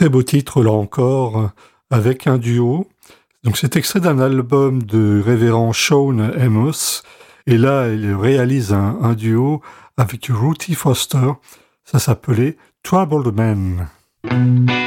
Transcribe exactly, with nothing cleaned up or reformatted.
très beau titre, là encore, avec un duo. Donc c'est extrait d'un album de révérend Sean Amos, et là, il réalise un, un duo avec Ruthie Foster. Ça s'appelait Troubled Men.